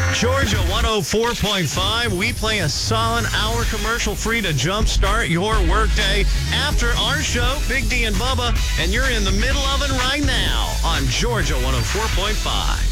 Georgia 104.5. We play a solid hour commercial free to jumpstart your workday after our show, Big D and Bubba, and you're in the middle of it right now on Georgia 104.5.